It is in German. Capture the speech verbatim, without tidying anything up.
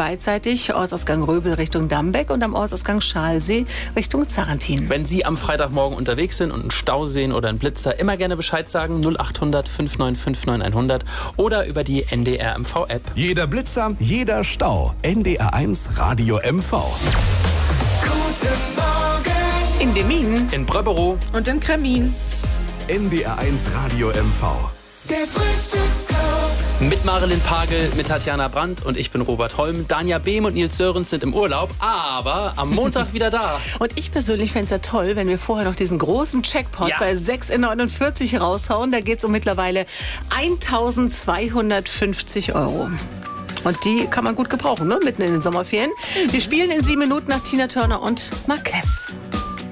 beidseitig, Ortsausgang Röbel Richtung Dambeck und am Ortsausgang Schalsee Richtung Zarantin. Wenn Sie am Freitagmorgen unterwegs sind und einen Stau sehen oder einen Blitzer, immer gerne Bescheid sagen, null acht hundert fünf neun fünf neun hundert oder über die N D R M V-App. Jeder Blitzer, jeder Stau. N D R eins Radio M V. Guten Morgen! In Demmin, In Bröberow und in Kremin. N D R eins Radio M V. Der Frühstücksclub. mit Marilyn Pagel, mit Tatjana Brandt und ich bin Robert Holm. Danja Behm und Nils Sörens sind im Urlaub, aber am Montag wieder da. Und ich persönlich fände es ja toll, wenn wir vorher noch diesen großen Jackpot Ja. bei sechs in neunundvierzig raushauen. Da geht es um mittlerweile eintausendzweihundertfünfzig Euro. Und die kann man gut gebrauchen, ne? Mitten in den Sommerferien. Wir spielen in sieben Minuten nach Tina Turner und Marquez.